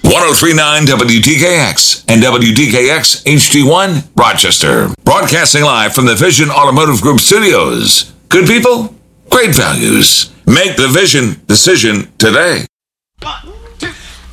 1039 WDKX and WDKX HD1 Rochester. Broadcasting live from the Vision Automotive Group studios. Good people, great values. Make the Vision decision today. 1,